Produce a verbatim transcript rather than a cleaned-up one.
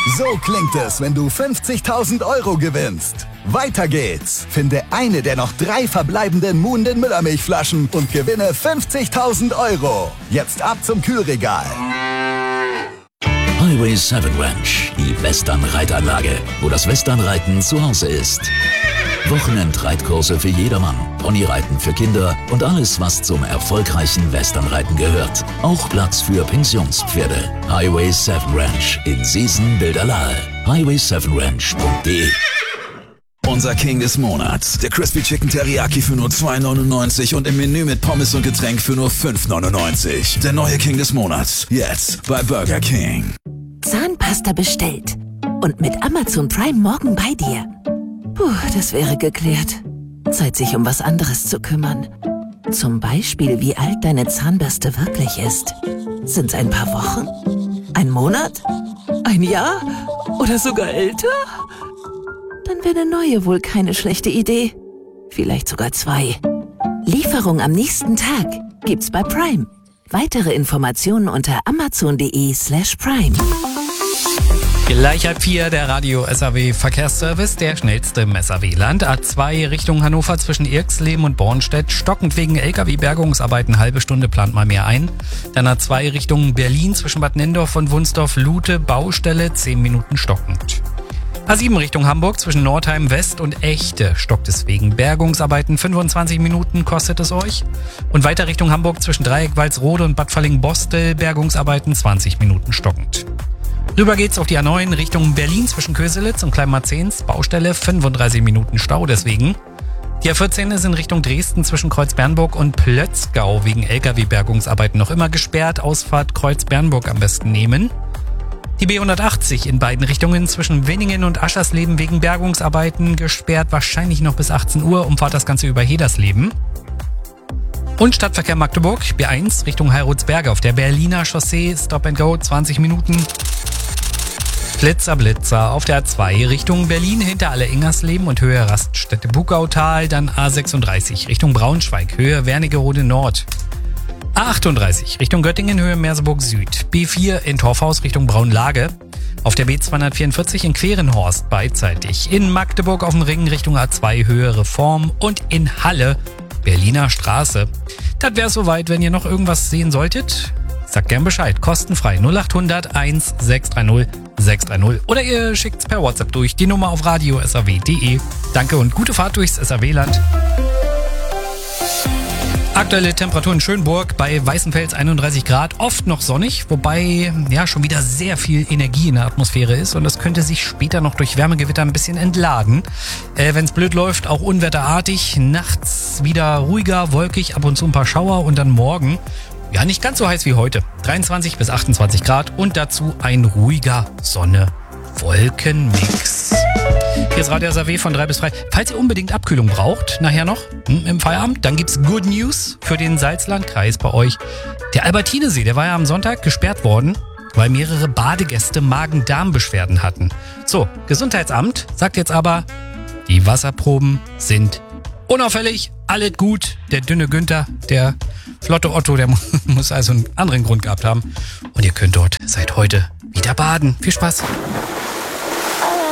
So klingt es, wenn du fünfzigtausend Euro gewinnst. Weiter geht's. Finde eine der noch drei verbleibenden Moon den Müllermilchflaschen und gewinne fünfzigtausend Euro. Jetzt ab zum Kühlregal. Highway sieben Ranch, die Western-Reitanlage, wo das Westernreiten zu Hause ist. Wochenendreitkurse für jedermann, Ponyreiten für Kinder und alles, was zum erfolgreichen Westernreiten gehört. Auch Platz für Pensionspferde. Highway sieben Ranch in Seesen-Bilderlahe. highway sieben ranch punkt de. Unser King des Monats. Der Crispy Chicken Teriyaki für nur zwei neunundneunzig und im Menü mit Pommes und Getränk für nur fünf neunundneunzig. Der neue King des Monats. Jetzt bei Burger King. Zahnpasta bestellt. Und mit Amazon Prime morgen bei dir. Puh, das wäre geklärt. Zeit, sich um was anderes zu kümmern. Zum Beispiel, wie alt deine Zahnbürste wirklich ist. Sind's ein paar Wochen? Ein Monat? Ein Jahr? Oder sogar älter? Dann wäre eine neue wohl keine schlechte Idee. Vielleicht sogar zwei. Lieferung am nächsten Tag gibt's bei Prime. Weitere Informationen unter amazon.de slash prime. Gleich halb vier, der Radio S A W Verkehrsservice, der schnellste im S A W-Land. A zwei Richtung Hannover zwischen Irxleben und Bornstedt. Stockend wegen L K W-Bergungsarbeiten, halbe Stunde, plant mal mehr ein. Dann A zwei Richtung Berlin zwischen Bad Nenndorf und Wunsdorf-Lute, Baustelle, zehn Minuten stockend. A sieben Richtung Hamburg zwischen Nordheim West und Echte, stockt es wegen Bergungsarbeiten, fünfundzwanzig Minuten kostet es euch. Und weiter Richtung Hamburg zwischen Dreieck Walsrode und Bad Falling-Bostel, Bergungsarbeiten, zwanzig Minuten stockend. Rüber geht's auf die A neun Richtung Berlin zwischen Köselitz und Kleinmarzens, Baustelle, fünfunddreißig Minuten Stau deswegen. Die A vierzehn ist in Richtung Dresden zwischen Kreuz-Bernburg und Plötzgau wegen L K W-Bergungsarbeiten noch immer gesperrt, Ausfahrt Kreuz-Bernburg am besten nehmen. Die B hundertachtzig in beiden Richtungen zwischen Winningen und Aschersleben wegen Bergungsarbeiten gesperrt, wahrscheinlich noch bis achtzehn Uhr, umfahrt das Ganze über Hedersleben. Und Stadtverkehr Magdeburg, B eins Richtung Heilrotsberge auf der Berliner Chaussee, Stop and Go, zwanzig Minuten. Blitzer, Blitzer auf der A zwei Richtung Berlin hinter Alle-Ingersleben und Höhe Raststätte Bugautal, dann A sechsunddreißig Richtung Braunschweig, Höhe Wernigerode Nord. A achtunddreißig Richtung Göttingen, Höhe Merseburg Süd. B vier in Torfhaus Richtung Braunlage. Auf der B zweihundertvierundvierzig in Querenhorst beidseitig. In Magdeburg auf dem Ring Richtung A zwei Höhe Reform und in Halle Berliner Straße. Das wäre soweit, wenn ihr noch irgendwas sehen solltet. Sagt gern Bescheid, kostenfrei null achthundert eins sechs drei null sechs drei null oder ihr schickt's per WhatsApp durch, die Nummer auf radio s a w punkt de. Danke und gute Fahrt durchs S A W-Land. Aktuelle Temperatur in Schönburg bei Weißenfels einunddreißig Grad, oft noch sonnig, wobei ja schon wieder sehr viel Energie in der Atmosphäre ist und das könnte sich später noch durch Wärmegewitter ein bisschen entladen. Äh, Wenn es blöd läuft, auch unwetterartig, nachts wieder ruhiger, wolkig, ab und zu ein paar Schauer und dann morgen ja nicht ganz so heiß wie heute, dreiundzwanzig bis achtundzwanzig Grad und dazu ein ruhiger Sonne-Wolken-Mix. Hier ist Radio S A W von drei bis drei. Falls ihr unbedingt Abkühlung braucht, nachher noch hm, im Feierabend, dann gibt's Good News für den Salzlandkreis bei euch. Der Albertinesee, der war ja am Sonntag gesperrt worden, weil mehrere Badegäste Magen-Darm-Beschwerden hatten. So, Gesundheitsamt sagt jetzt aber, die Wasserproben sind unauffällig, alles gut. Der dünne Günther, der flotte Otto, der muss also einen anderen Grund gehabt haben. Und ihr könnt dort seit heute wieder baden. Viel Spaß.